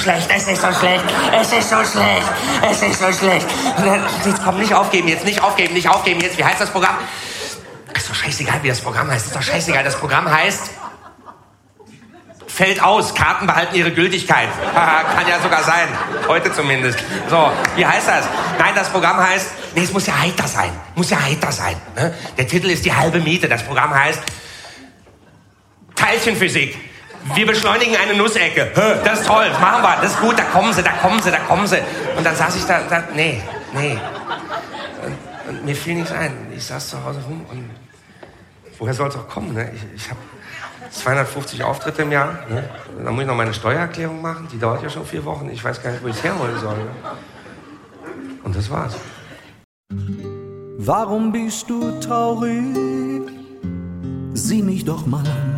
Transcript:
schlecht, es ist so schlecht, es ist so schlecht, es ist so schlecht. Jetzt komm, nicht aufgeben jetzt, nicht aufgeben jetzt. Wie heißt das Programm? Ist doch scheißegal, wie das Programm heißt. Ist doch scheißegal, das Programm heißt... Fällt aus, Karten behalten ihre Gültigkeit. Kann ja sogar sein, heute zumindest. So, wie heißt das? Nein, das Programm heißt... Nee, es muss ja heiter sein. Ne? Der Titel ist die halbe Miete. Das Programm heißt... Teilchenphysik. Wir beschleunigen eine Nussecke. Das ist toll, das machen wir, das ist gut, da kommen sie. Und dann saß ich da, nee. Und mir fiel nichts ein. Ich saß zu Hause rum und woher soll es auch kommen? Ne? Ich habe 250 Auftritte im Jahr. Ne? Dann muss ich noch meine Steuererklärung machen, die dauert ja schon 4 Wochen. Ich weiß gar nicht, wo ich es herholen soll. Ne? Und das war's. Warum bist du traurig? Sieh mich doch mal an.